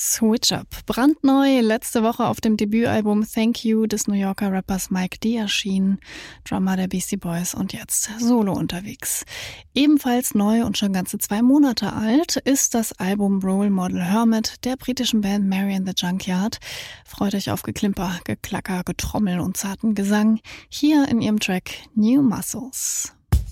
Switch Up. Brandneu, letzte Woche auf dem Debütalbum Thank You des New Yorker Rappers Mike D erschienen, Drummer der Beastie Boys und jetzt solo unterwegs. Ebenfalls neu und schon ganze 2 Monate alt ist das Album Role Model Hermit der britischen Band Mary and the Junkyard. Freut euch auf Geklimper, Geklacker, Getrommel und zarten Gesang hier in ihrem Track New Muscles.